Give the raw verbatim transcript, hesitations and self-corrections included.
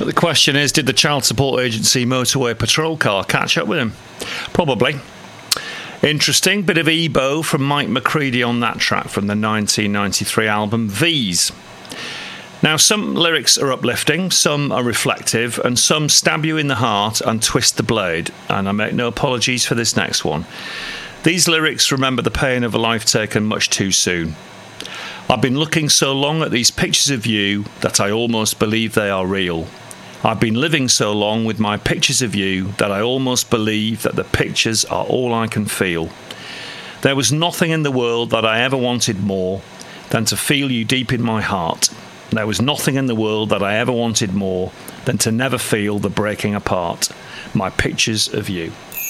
But the question is, did the Child Support Agency motorway patrol car catch up with him? Probably. Interesting bit of Ebo from Mike McCready on that track from the nineteen ninety-three album V's. Now, some lyrics are uplifting, some are reflective, and some stab you in the heart and twist the blade, and I make no apologies for this next one. These lyrics remember the pain of a life taken much too soon. I've been looking so long at these pictures of you that I almost believe they are real. I've been living so long with my pictures of you that I almost believe that the pictures are all I can feel. There was nothing in the world that I ever wanted more than to feel you deep in my heart. There was nothing in the world that I ever wanted more than to never feel the breaking apart. My pictures of you.